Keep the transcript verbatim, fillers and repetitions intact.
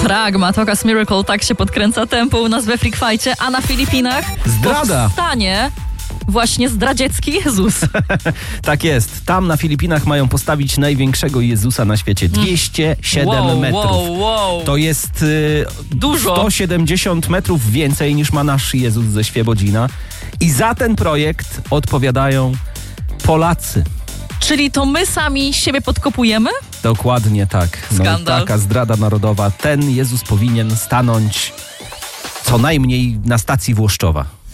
Pragma, Tokas Miracle, tak się podkręca tempo u nas we Freak Fightcie, a na Filipinach Zdrada. powstanie właśnie zdradziecki Jezus. Tak jest. Tam na Filipinach mają postawić największego Jezusa na świecie. dwieście siedem wow, metrów. Wow, wow. To jest y, dużo. sto siedemdziesiąt metrów więcej niż ma nasz Jezus ze Świebodzina. I za ten projekt odpowiadają Polacy. Czyli to my sami siebie podkopujemy? Dokładnie tak. No, Skandal. taka zdrada narodowa. Ten Jezus powinien stanąć co najmniej na stacji Włoszczowa.